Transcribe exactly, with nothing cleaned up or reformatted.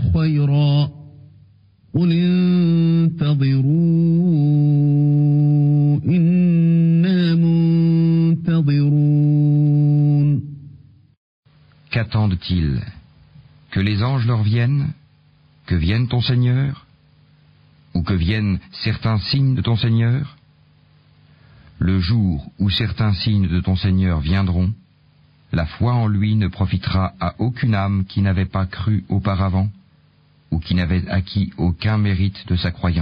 خيرا قل انتظروا إنا منتظرون. Qu'attendent-ils? Que les anges leur viennent? Que vienne ton Seigneur? Ou que viennent certains signes de ton Seigneur? Le jour où certains signes de ton Seigneur viendront, la foi en lui ne profitera à aucune âme qui n'avait pas cru auparavant, ou qui n'avait acquis aucun mérite de sa croyance.